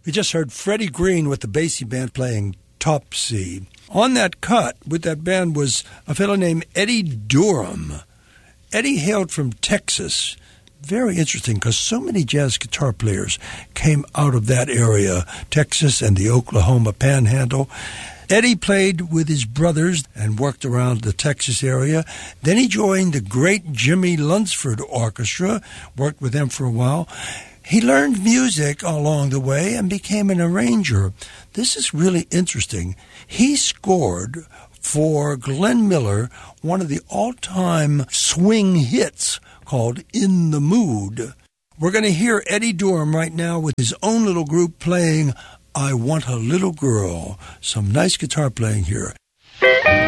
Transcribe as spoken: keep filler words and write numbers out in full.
We just heard Freddie Green with the Basie Band playing Topsy. On that cut with that band was a fellow named Eddie Durham. Eddie hailed from Texas. Very interesting because so many jazz guitar players came out of that area, Texas and the Oklahoma Panhandle. Eddie played with his brothers and worked around the Texas area. Then he joined the great Jimmy Lunsford Orchestra, worked with them for a while. He learned music along the way and became an arranger. This is really interesting. He scored for Glenn Miller one of the all-time swing hits called In the Mood. We're going to hear Eddie Durham right now with his own little group playing I Want a Little Girl. Some nice guitar playing here.